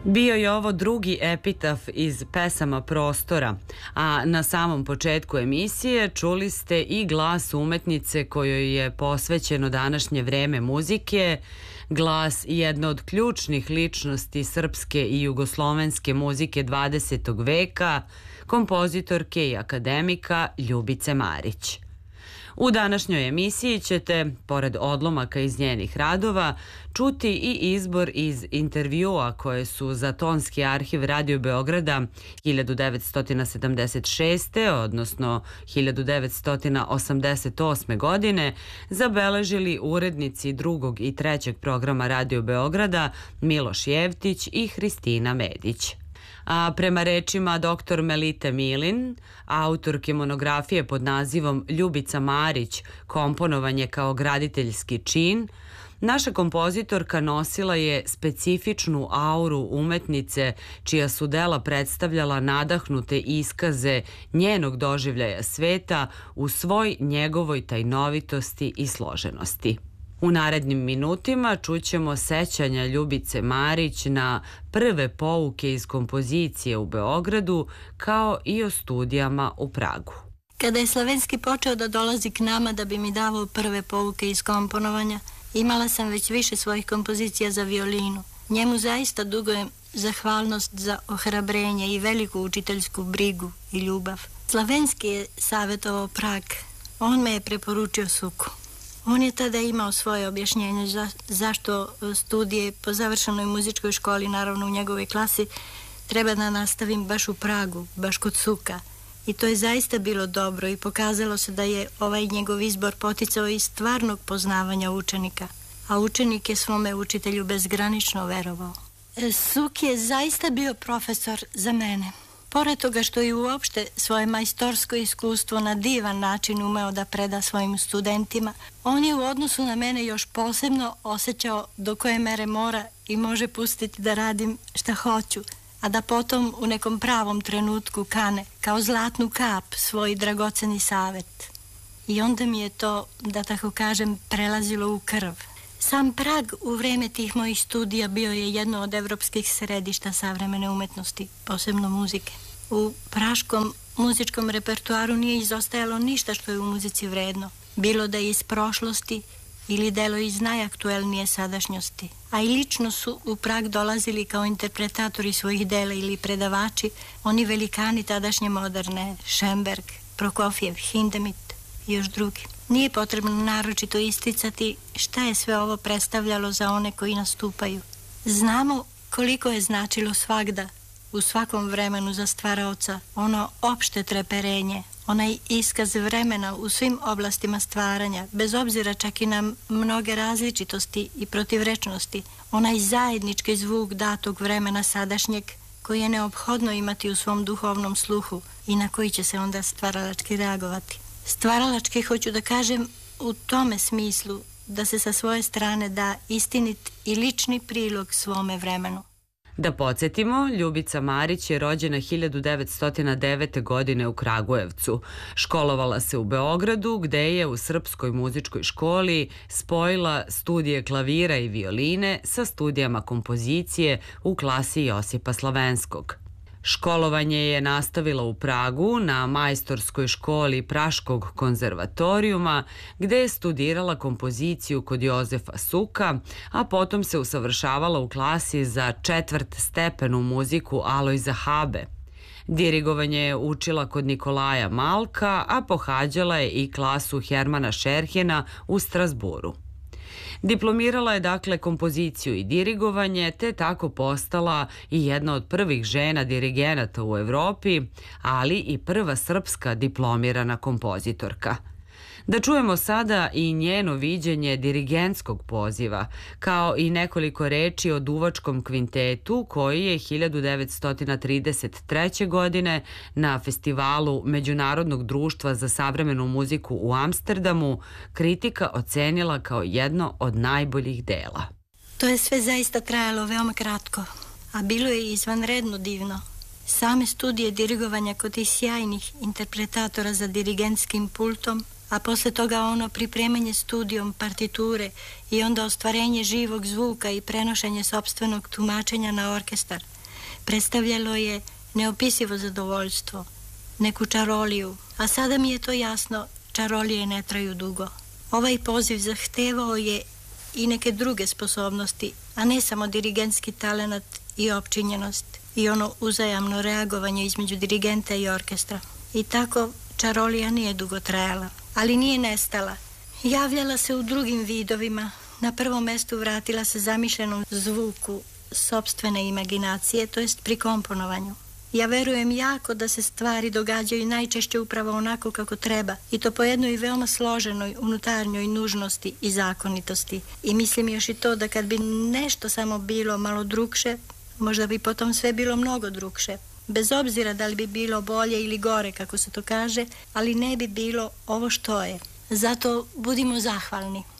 Bio je ovo drugi epitaf iz pesama Prostora, a na samom početku emisije čuli ste i glas umetnice kojoj je posvećeno današnje vreme muzike, glas jedne od ključnih ličnosti srpske i jugoslovenske muzike 20. veka, kompozitorke i akademika Ljubice Marić. U današnjoj emisiji ćete, pored odlomaka iz njenih radova, čuti i izbor iz intervjua koje su za tonski arhiv Radio Beograda 1976. odnosno 1988. godine zabeležili urednici drugog i trećeg programa Radio Beograda Miloš Jevtić i Hristina Medić. A prema rečima dr. Melite Milin, autorke monografije pod nazivom Ljubica Marić, komponovanje kao graditeljski čin, naša kompozitorka nosila je specifičnu auru umetnice čija su dela predstavljala nadahnute iskaze njenog doživljaja sveta u svoj njegovoj tajnovitosti i složenosti. U narednim minutima čućemo sećanja Ljubice Marić na prve pouke iz kompozicije u Beogradu, kao i o studijama u Pragu. Kada je Slavenski počeo da dolazi k nama da bi mi davao prve pouke iz komponovanja, imala sam već više svojih kompozicija za violinu. Njemu zaista dugujem zahvalnost za ohrabrenje i veliku učiteljsku brigu i ljubav. Slavenski je savjetovao Prag. On me je preporučio Suku. On je tada imao svoje objašnjenje zašto studije po završenoj muzičkoj školi, naravno u njegovoj klasi, treba da nastavim baš u Pragu, baš kod Suka. I to je zaista bilo dobro i pokazalo se da je ovaj njegov izbor poticao iz stvarnog poznavanja učenika. A učenik je svome učitelju bezgranično verovao. Suk je zaista bio profesor za mene. Pored toga što je uopšte svoje majstorsko iskustvo na divan način umeo da preda svojim studentima, on je u odnosu na mene još posebno osjećao do koje mere mora i može pustiti da radim šta hoću, a da potom u nekom pravom trenutku kane, kao zlatnu kap, svoj dragoceni savet. I onda mi je to, da tako kažem, prelazilo u krv. Sam Prag u vreme tih mojih studija bio je jedno od evropskih središta savremene umetnosti, posebno muzike. U praškom muzičkom repertuaru nije izostajalo ništa što je u muzici vredno, bilo da je iz prošlosti ili delo iz najaktuelnije sadašnjosti. A i lično su u Prag dolazili kao interpretatori svojih dela ili predavači oni velikani tadašnje moderne, Šemberg, Prokofjev, Hindemith i još drugi. Nije potrebno naročito isticati šta je sve ovo predstavljalo za one koji nastupaju. Znamo koliko je značilo svagda, u svakom vremenu za stvaraoca, ono opšte treperenje, onaj iskaz vremena u svim oblastima stvaranja, bez obzira čak i na mnoge različitosti i protivrečnosti, onaj zajednički zvuk datog vremena sadašnjeg, koji je neophodno imati u svom duhovnom sluhu i na koji će se onda stvaralački reagovati. Stvaralački hoću da kažem u tome smislu da se sa svoje strane da istinit i lični prilog svome vremenu. Da podsjetimo, Ljubica Marić je rođena 1909. godine u Kragujevcu. Školovala se u Beogradu, gde je u Srpskoj muzičkoj školi spojila studije klavira i violine sa studijama kompozicije u klasi Josipa Slavenskog. Školovanje je nastavila u Pragu na majstorskoj školi Praškog konzervatorijuma, gde je studirala kompoziciju kod Jozefa Suka, a potom se usavršavala u klasi za četvrtstepenu muziku Alojza Habe. Dirigovanje je učila kod Nikolaja Malka, a pohađala je i klasu Hermana Šerhjena u Strasburu. Diplomirala je dakle kompoziciju i dirigovanje, te tako postala i jedna od prvih žena dirigenata u Evropi, ali i prva srpska diplomirana kompozitorka. Da čujemo sada i njeno viđenje dirigentskog poziva, kao i nekoliko reči o duvačkom kvintetu koji je 1933. godine na festivalu Međunarodnog društva za savremenu muziku u Amsterdamu kritika ocenila kao jedno od najboljih dela. To je sve zaista trajalo veoma kratko, a bilo je izvanredno divno. Same studije dirigovanja kod tih sjajnih interpretatora za dirigentskim pultom, a posle toga ono pripremanje studijom partiture i onda ostvarenje živog zvuka i prenošenje sopstvenog tumačenja na orkestar. predstavljalo je neopisivo zadovoljstvo, neku čaroliju, a sada mi je to jasno, čarolije ne traju dugo. Ovaj poziv zahtevao je i neke druge sposobnosti, a ne samo dirigentski talenat i opčinjenost i ono uzajamno reagovanje između dirigenta i orkestra. I tako čarolija nije dugo trajala, ali nije nestala. Javljala se u drugim vidovima. Na prvom mestu vratila se zamišljenom zvuku sopstvene imaginacije, to jest pri komponovanju. Ja verujem jako da se stvari događaju najčešće upravo onako kako treba i to po jednoj veoma složenoj unutarnjoj nužnosti i zakonitosti. I mislim još i to da kad bi nešto samo bilo malo drukše, možda bi potom sve bilo mnogo drukše. Bez obzira da li bi bilo bolje ili gore, kako se to kaže, ali ne bi bilo ovo što je. Zato budimo zahvalni.